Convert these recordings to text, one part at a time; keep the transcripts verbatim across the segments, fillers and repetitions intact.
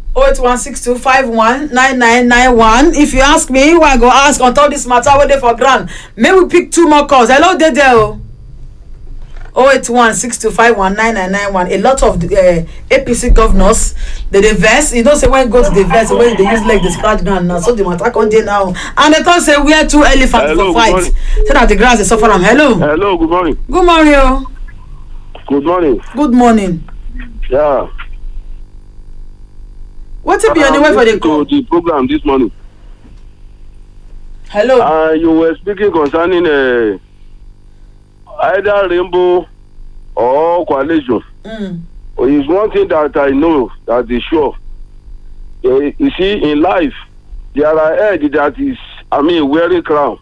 oh eight one six two five one nine nine nine one. If you ask me, who I go ask on top this matter where they for grand. May we pick two more calls. Hello, there, there. oh eight one six two five one nine nine nine one. A lot of the uh, A P C governors, they dey vex. You don't say when go to the vex when they use like the scratch ground now. So the matter come there now. And they don't say we are two elephants for fight. Say that the grass is suffer them. Hello. Hello, good morning. Good morning. Oh. Good morning. Good morning. Yeah. What's it be anywhere for the call? The program this morning. Hello. Uh, you were speaking concerning uh, either rainbow or coalition. Mm. It's one thing that I know that is sure. Uh, you see, in life, there are heads that is, I mean, wearing crown.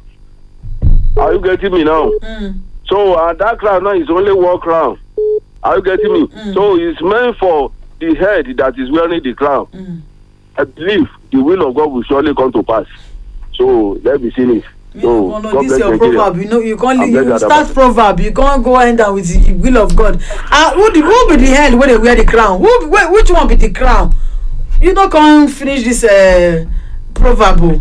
Are you getting me now? Mm. So uh, that crown now is only one crown. Are you getting me? Mm. So it's meant for the head that is wearing the crown. Mm. I believe the will of God will surely come to pass. So let me see it. So, no, no, God this is bless your Nigeria. proverb. You know, you can't I'm you glad start about proverb. You can't go end down with the will of God. Uh, who, the, who be the head where they wear the crown? Who, where, which one be the crown? You don't come finish this uh, proverb.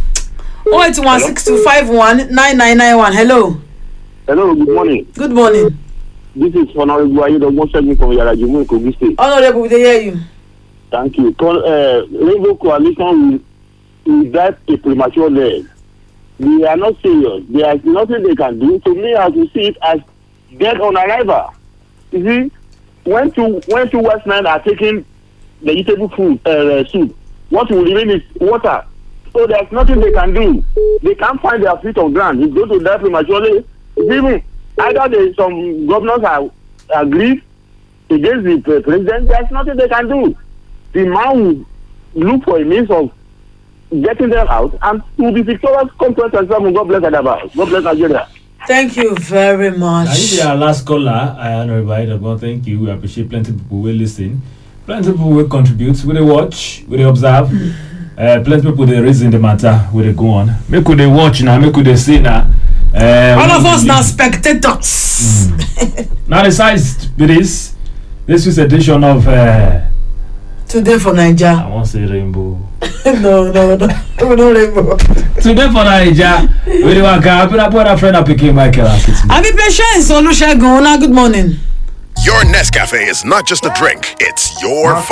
oh eight one six two five one nine nine nine one. Hello. Hello, good morning. Good morning. This is Honorable Ayedo Mosemi from Yarajumu, Kogi State. Honorable, they hear you. Thank you. Uh, Rainbow Coalition will die a premature death. They are not serious. There is nothing they can do. To me, I have to see it as dead on arrival. You see, when two when two West men are taking vegetable food uh, soup, what will remain is water. So there's nothing they can do. They can't find their feet on ground. It's going to die prematurely. Even either they, some governors are agree against the president, there's nothing they can do. The man will look for a means of getting them out and will be victorious come twenty twenty-seven. God bless Adaba. God bless Nigeria. Thank you very much. Now, this is our last caller. I honorable Ayedo. Thank you. We appreciate plenty of people will listen. Plenty of people will contribute. Will they watch? Will they observe? uh, plenty of people they reason the matter. Will they go on? Make could they watch now? Make could they see now? Uh, All of us now spectators. Mm. Now, besides this, this is edition of uh, Today for Nigeria. I won't say rainbow. no, no, no, no rainbow. Today for Nigeria. We do work. I put up a friend up again, Michael. I'm a patient. Olusegun. Good morning. Your Nescafe is not just a drink; it's your